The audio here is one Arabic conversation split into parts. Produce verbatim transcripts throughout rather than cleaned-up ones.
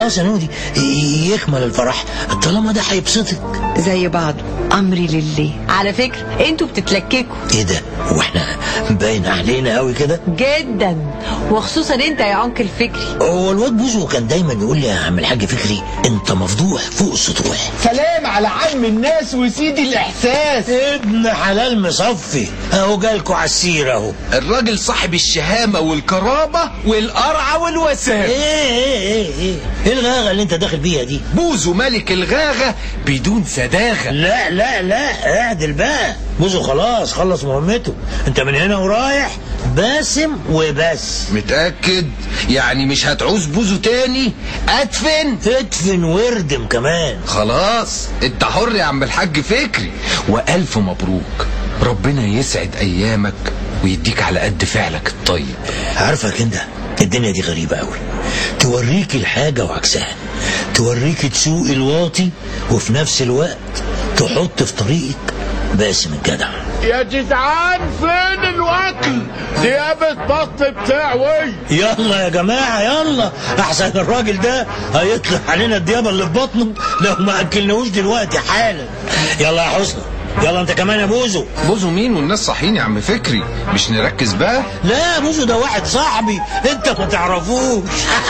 خلاص يا نودي يكمل الفرح طالما ده هيبسطك. زي بعض، امري لله. على فكرة انتوا بتتلككوا. ايه ده؟ واحنا باين علينا قوي كده جدا، وخصوصا انت يا انكل فكري. هو الواد بوزو كان دايما يقول لي يا عم الحاج فكري انت مفضوح فوق السطوح. سلام على عم الناس وسيدي الاحساس. ابن حلال مصفي اهو جالكوا على السيره اهو. الراجل صاحب الشهامه والكرامه والقرعه والوسام. ايه ايه ايه ايه ايه الغاغه اللي انت داخل بيها دي؟ بوزو ملك الغاغه بدون سداغه. لا لا لا اعدل بقى. بوزو خلاص خلص مهمته، انت من هنا ورايح باسم وبس. متأكد؟ يعني مش هتعوز بوزو تاني؟ ادفن ادفن واردم كمان. خلاص انت حر يا عم الحاج فكري، والف مبروك. ربنا يسعد ايامك ويديك على قد فعلك الطيب. عارفك انت الدنيا دي غريبة قوي، توريك الحاجة وعكسها، توريك تسوق الواطي وفي نفس الوقت تحط في طريقك باسم الجدع. يا جدعان فين الوكل؟ ديابة بطن بتاعوي. يلا يا جماعة يلا، احسن الراجل ده هيطلع علينا الديابة اللي في بطنه لو ما اكلناهوش دلوقتي حالا. يلا يا حسنى، يلا انت كمان يا بوزو. بوزو مين والناس صاحيين يا عم فكري؟ مش نركز بقى؟ لا بوزو ده واحد صاحبي انت ما تعرفوش.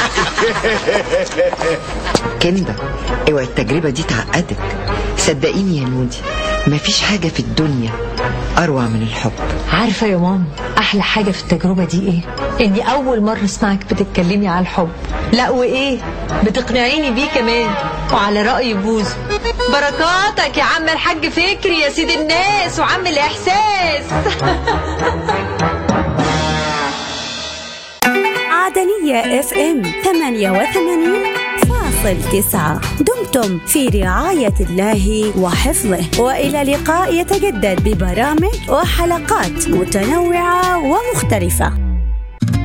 كندا، اوعي التجربة دي تعقدك. صدقيني يا نودي، مفيش حاجة في الدنيا أروع من الحب. عارفة يا ماما أحلى حاجة في التجربة دي إيه؟ إني أول مرة أسمعك بتتكلمي على الحب. لا وإيه؟ بتقنعيني بيه كمان. وعلى رأي بوزو، بركاتك يا عم الحاج فكري يا سيد الناس وعم الإحساس. عدنية اف ام ثمانية وثمانين فاصل تسعة. دمتم في رعاية الله وحفظه، وإلى لقاء يتجدد ببرامج وحلقات متنوعة ومختلفة.